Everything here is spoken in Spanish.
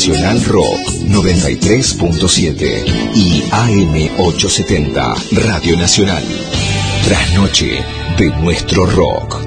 Nacional Rock 93.7 y AM870 Radio Nacional. Trasnoche de nuestro rock.